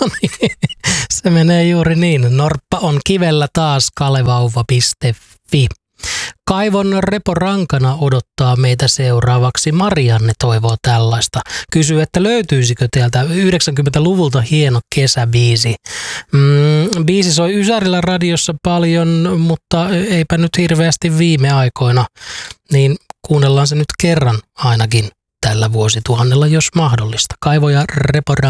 No niin, se menee juuri niin. Norppa on kivellä taas kalevauva.fi. Kaivon Repo Rankana odottaa meitä seuraavaksi. Marianne toivoo tällaista. Kysyy, että löytyisikö teiltä 90-luvulta hieno kesäbiisi. Biisi soi Ysärillä radiossa paljon, mutta eipä nyt hirveästi viime aikoina. Niin kuunnellaan se nyt kerran ainakin tällä vuosituhannella, jos mahdollista. Kaivo ja Repo Rankana.